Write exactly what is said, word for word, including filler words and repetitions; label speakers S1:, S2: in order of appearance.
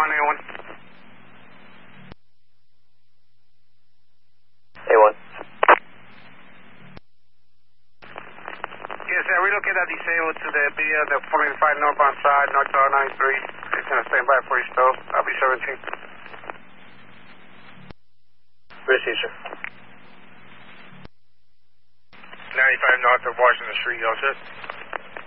S1: one, A one.
S2: A one.
S1: Yes, sir. Relocate that disabled to the B L, the four ninety-five northbound side, North Tower ninety-three. It's going to stand by for you still. I'll be seventeen.
S2: Received, sir.
S1: ninety-five north of Washington Street, y'all set?